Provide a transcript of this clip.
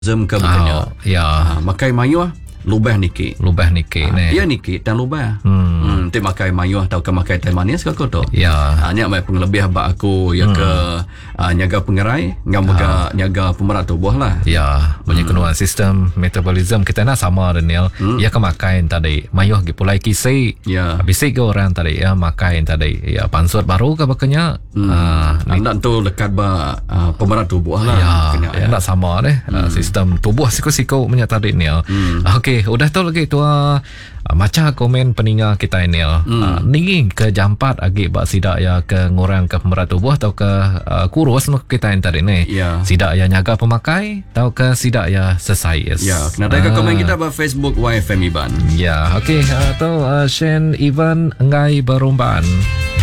Zem ke bukannya. Ya. Makai mayuh lubah nikit. Lubah nikit ni. Ya nikit dan lubah. Nanti makai mayuh atau ke makai teh manis ke tu. Ya. Hanya mai penglebih bak aku ya ke nyaga pengerai, ngam nyaga pemerat tubuh lah. Ya, punya kenuan sistem metabolism kita nak sama Daniel. Ya ke makan tadi mayuh gi pulai kisi. Ya. Habis ke orang tadi ya makan tadi ya pansut baru ke bakanya. Anda tu dekat ba pemerat tubuh lah. Ya, Kena, nak sama deh. Sistem tubuh siku-siku punya tadi Daniel. Okey, udah tahu lagi tua macam komen peninga kita ini ni ke jampat agi bak sidak ya ke ngurang ke pemerat tubuh atau ke kurus nuk kita yang tadi ni. Ya. Sidak ya nyaga pemakai atau ke sidak ya sesaiz. Ya, kena ada komen kita ba Facebook YFM Iban. Ya, okey atau Shen Ivan Ngai Berumban.